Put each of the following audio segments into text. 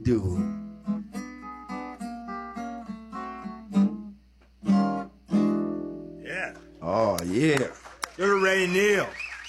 Do. Yeah. Oh, yeah. Go to Ray Neal.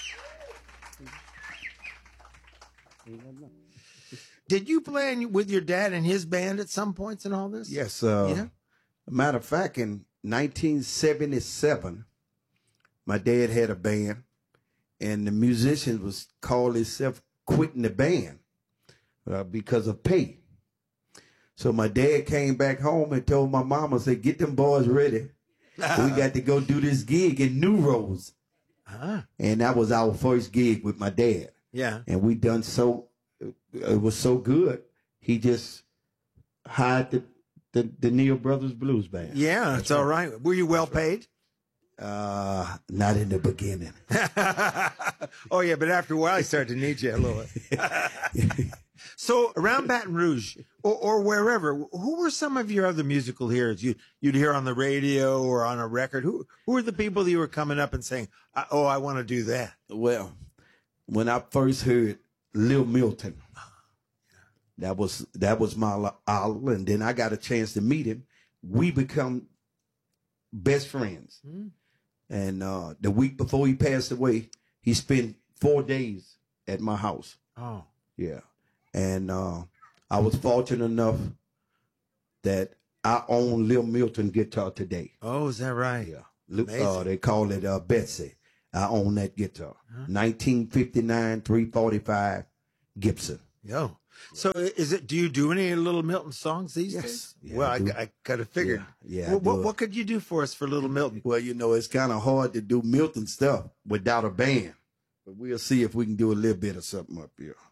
Did you play with your dad and his band at some points in all this? Yes. Yeah. Matter of fact, in 1977, my dad had a band, and the musicians was called himself quitting the band because of pay. So my dad came back home and told my mama, said, "Get them boys ready. We got to go do this gig in New Rose." And that was our first gig with my dad. Yeah. And we done so, it was so good. He just hired the Neal Brothers Blues Band. Yeah, it's all right. Were you well paid? Not in the beginning. Oh, yeah, but after a while, he started to need you a little bit. So around Baton Rouge or wherever, who were some of your other musical heroes you'd hear on the radio or on a record? Who were the people that you were coming up and saying, "Oh, I want to do that"? Well, when I first heard Lil Milton, that was my idol, and then I got a chance to meet him. We become best friends. And the week before he passed away, he spent 4 days at my house. Oh. Yeah. And I was fortunate enough that I own Lil Milton guitar today. Oh, is that right? Yeah. They call it Betsy. I own that guitar. 1959 345 Gibson. Yo. So do you do any Little Milton songs these days? Yeah, well, I kind of figured. Yeah. What could you do for us for Little Milton? Well, it's kind of hard to do Milton stuff without a band. But we'll see if we can do a little bit of something up here.